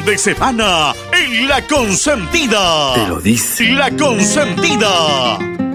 de semana en La Consentida. Te lo dice. La Consentida.